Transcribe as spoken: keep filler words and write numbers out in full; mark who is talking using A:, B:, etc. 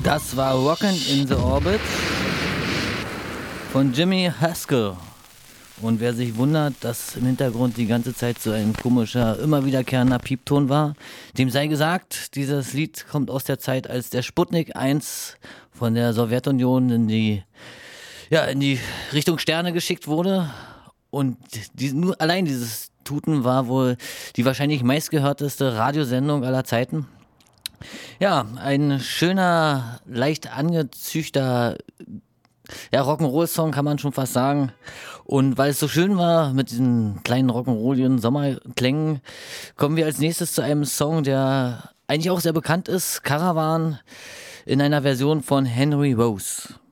A: Das war Rockin' in the Orbit von Jimmy Haskell. Und wer sich wundert, dass im Hintergrund die ganze Zeit so ein komischer, immer wiederkehrender Piepton war, dem sei gesagt, dieses Lied kommt aus der Zeit, als der Sputnik eins von der Sowjetunion in die, ja, in die Richtung Sterne geschickt wurde. Und die, nur allein dieses Tuten war wohl die wahrscheinlich meistgehörteste Radiosendung aller Zeiten. Ja, ein schöner, leicht angezüchter ja, Rock'n'Roll-Song kann man schon fast sagen. Und weil es so schön war mit diesen kleinen rock'n'rolligen Sommerklängen, kommen wir als nächstes zu einem Song, der eigentlich auch sehr bekannt ist, Caravan, in einer Version von Henry Rose.